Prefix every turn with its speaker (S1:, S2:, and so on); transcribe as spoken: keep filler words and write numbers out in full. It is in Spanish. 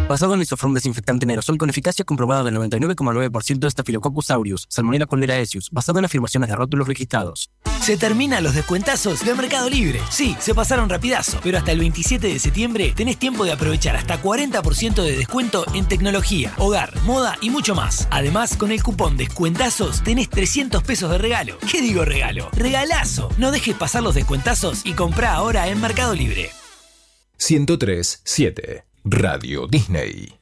S1: Basado en Isofrom desinfectante en aerosol con eficacia comprobada del noventa y nueve coma nueve por ciento de Staphylococcus aureus, Salmonella choleraesius, basado en afirmaciones de rótulos registrados.
S2: Se terminan los descuentazos de Mercado Libre. Sí, se pasaron rapidazo, pero hasta el veintisiete de septiembre tenés tiempo de aprovechar hasta cuarenta por ciento de descuento en tecnología, hogar, moda y mucho más. Además, con el cupón Descuentazos tenés trescientos pesos de regalo. ¿Qué digo regalo? ¡Regalazo! No dejes pasar los descuentazos y comprá ahora en Mercado Libre.
S3: ciento tres punto siete Radio Disney.